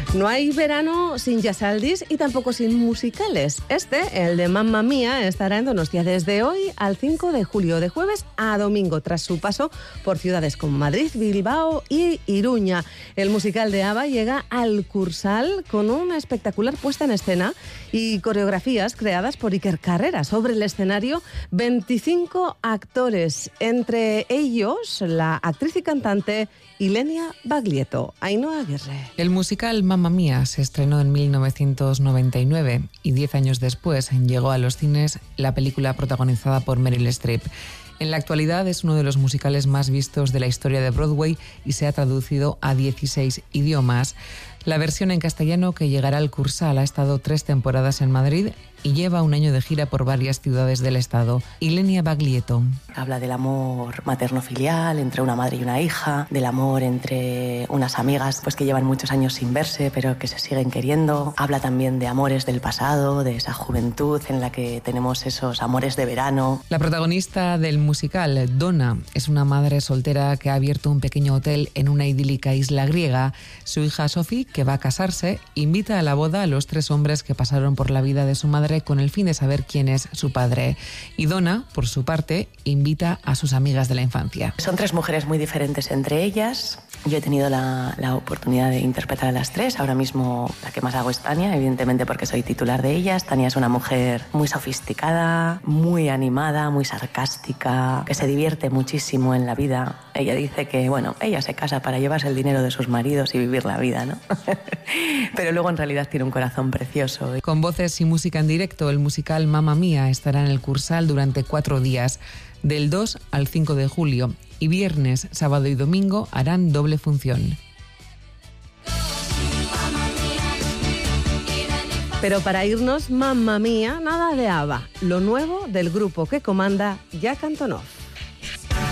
No hay verano sin jazzaldis y tampoco sin musicales. El de Mamma Mía, estará en Donostia desde hoy al 5 de julio, de jueves a domingo, tras su paso por ciudades como Madrid, Bilbao y Iruña. El musical de ABBA llega al Kursaal con una espectacular puesta en escena y coreografías creadas por Iker Carrera. Sobre el escenario, 25 actores, entre ellos la actriz y cantante Ilenia Baglietto. Ainhoa Aguirre. El musical Mamma Mía se estrenó en 1999 y 10 años después llegó a los cines la película protagonizada por Meryl Streep. En la actualidad es uno de los musicales más vistos de la historia de Broadway y se ha traducido a 16 idiomas. La versión en castellano, que llegará al Kursaal, ha estado 3 temporadas en Madrid y lleva un año de gira por varias ciudades del estado. Ilenia Baglietto. Habla del amor materno-filial entre una madre y una hija, del amor entre unas amigas pues que llevan muchos años sin verse pero que se siguen queriendo. Habla también de amores del pasado, de esa juventud en la que tenemos esos amores de verano. La protagonista del musical, Donna, es una madre soltera que ha abierto un pequeño hotel en una idílica isla griega. Su hija Sophie, que va a casarse, invita a la boda a los 3 hombres que pasaron por la vida de su madre con el fin de saber quién es su padre. Y Donna, por su parte, invita a sus amigas de la infancia. Son 3 mujeres muy diferentes entre ellas. Yo he tenido la oportunidad de interpretar a las 3. Ahora mismo la que más hago es Tania, evidentemente porque soy titular de ellas. Tania es una mujer muy sofisticada, muy animada, muy sarcástica, que se divierte muchísimo en la vida. Ella dice que, bueno, ella se casa para llevarse el dinero de sus maridos y vivir la vida, ¿no? Pero luego en realidad tiene un corazón precioso. Con voces y música en directo, el musical Mamma Mía estará en el Kursaal durante 4 días, del 2 al 5 de julio, y viernes, sábado y domingo harán doble función. Pero para irnos, Mamma Mía, nada de ABBA, lo nuevo del grupo que comanda Jack Antonoff.